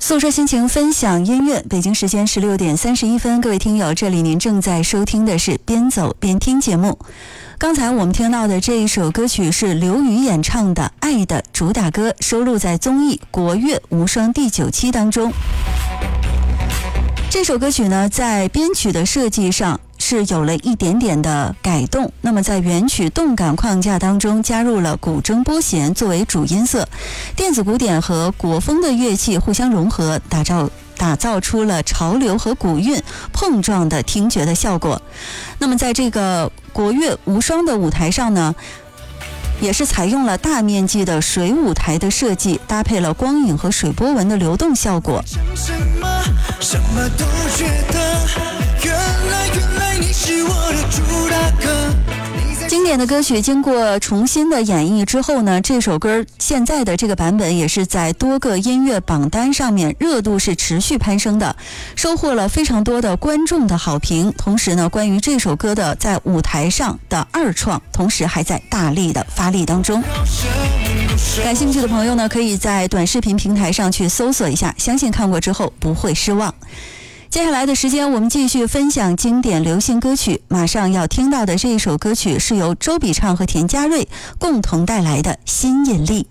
诉说心情，分享音乐。北京时间16点31分，各位听友，这里您正在收听的是边走边听节目。刚才我们听到的这一首歌曲是刘宇演唱的《爱》的主打歌，收录在综艺《国乐无双》第9期当中。这首歌曲呢，在编曲的设计上是有了一点点的改动，那么在原曲动感框架当中加入了古筝拨弦作为主音色，电子鼓点和国风的乐器互相融合，打造出了潮流和古韵碰撞的听觉的效果。那么在这个国乐无双的舞台上呢，也是采用了大面积的水舞台的设计，搭配了光影和水波纹的流动效果。什么都觉得原来你是我的主打歌。经典的歌曲经过重新的演绎之后呢，这首歌现在的这个版本也是在多个音乐榜单上面热度是持续攀升的，收获了非常多的观众的好评。同时呢，关于这首歌的在舞台上的二创，同时还在大力的发力当中。感兴趣的朋友呢，可以在短视频平台上去搜索一下，相信看过之后不会失望。接下来的时间，我们继续分享经典流行歌曲。马上要听到的这一首歌曲是由周笔畅和田佳瑞共同带来的《新引力》。